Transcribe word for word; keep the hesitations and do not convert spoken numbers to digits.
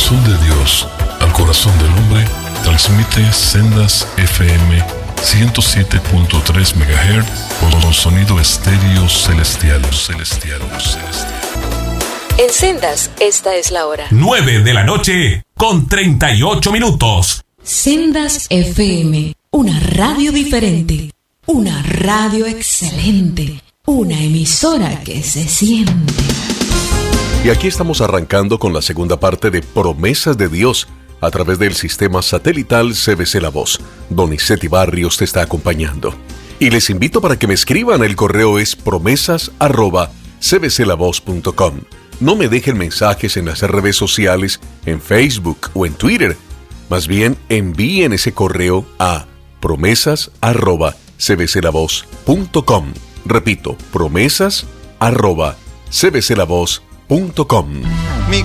corazón de Dios al corazón del hombre, transmite Sendas F M ciento siete punto tres megahertz con sonido estéreo celestial, celestial, celestial. En Sendas, esta es la hora. nueve de la noche con treinta y ocho minutos. Sendas F M, una radio diferente, una radio excelente, una emisora que se siente. Y aquí estamos arrancando con la segunda parte de Promesas de Dios a través del sistema satelital C B C La Voz. Donizetti Barrios te está acompañando. Y les invito para que me escriban, el correo es promesas arroba c b c la voz punto com. No me dejen mensajes en las redes sociales, en Facebook o en Twitter. Más bien, envíen ese correo a promesas arroba c b c la voz punto com. Repito, promesas arroba c b c la voz punto com. Mi